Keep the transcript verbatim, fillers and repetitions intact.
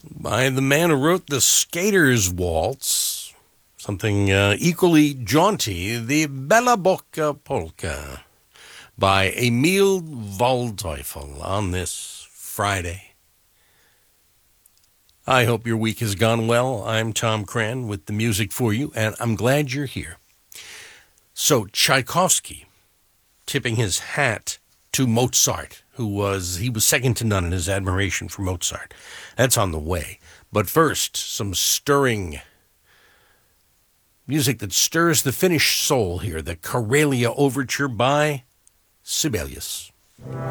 by the man who wrote the Skater's Waltz, something uh, equally jaunty, the Bella Bocca Polka by Emil Waldteufel on this Friday. I hope your week has gone well. I'm Tom Cran with the music for you, and I'm glad you're here. So Tchaikovsky, tipping his hat to Mozart, who was, he was second to none in his admiration for Mozart. That's on the way. But first, some stirring music that stirs the Finnish soul here, the Karelia Overture by Sibelius.